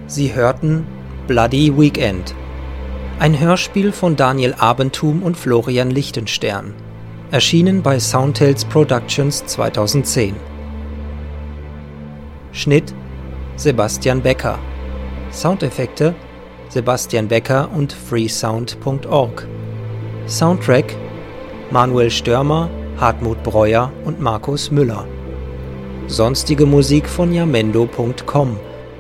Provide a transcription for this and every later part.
Sie hörten Bloody Weekend, ein Hörspiel von Daniel Abenthum und Florian Lichtenstern, erschienen bei Soundtales Productions 2010. Schnitt Sebastian Becker, Soundeffekte Sebastian Becker und freesound.org, Soundtrack Manuel Störmer, Hartmut Breuer und Markus Müller. Sonstige Musik von jamendo.com.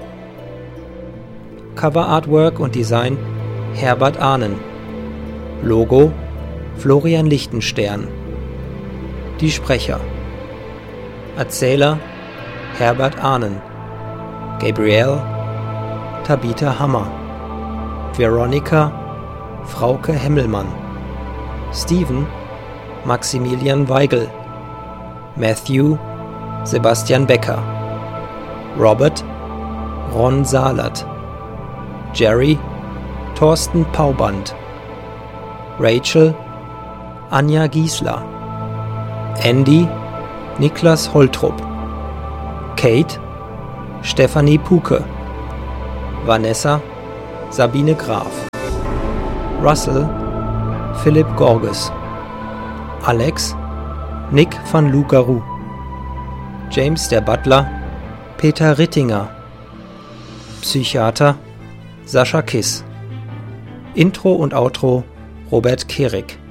Cover Artwork und Design Herbert Ahnen. Logo Florian Lichtenstern. Die Sprecher: Erzähler Herbert Ahnen, Gabrielle Tabitha Hammer, Veronica Frauke Hemmelmann, Steven Maximilian Weigel, Matthew Sebastian Becker, Robert Ron Salert, Jerry Thorsten Pauband, Rachel Anja Giesler, Andy Niklas Holtrup, Kate Stefanie Puke, Vanessa Sabine Graf, Russell Philipp Gorges, Alex Nick van Lugaru, James der Butler Peter Rittinger, Psychiater Sascha Kiss. Intro und Outro Robert Kehrig.